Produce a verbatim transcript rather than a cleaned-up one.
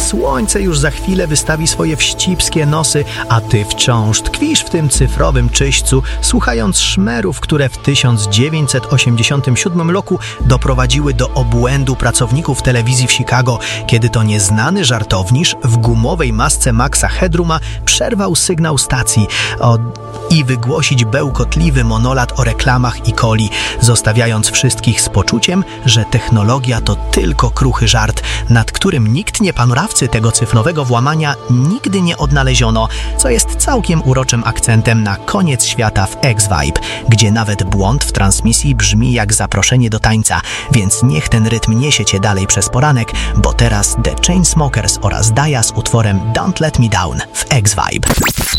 Słońce już za chwilę wystawi swoje wścibskie nosy, a ty wciąż tkwisz w tym cyfrowym czyśćcu, słuchając szmerów, które w tysiąc dziewięćset osiemdziesiątym siódmym roku doprowadziły do obłędu pracowników telewizji w Chicago, kiedy to nieznany żartownisz w gumowej masce Maxa Headrooma przerwał sygnał stacji o, i wygłosić bełkotliwy monolog o reklamach i coli, zostawiając wszystkich z poczuciem, że technologia to tylko kruchy żart, nad którym nikt nie panurawcy tego cyfrowego włamania nigdy nie odnaleziono, co jest całkiem uroczym akcentem na koniec świata w X-Vibe, gdzie nawet błąd w transmisji brzmi jak zaproszenie do tańca, więc niech ten rytm niesie cię dalej przez poranek, bo teraz The Chainsmokers oraz Daya z utworem Don't Let Me Down w X-Vibe.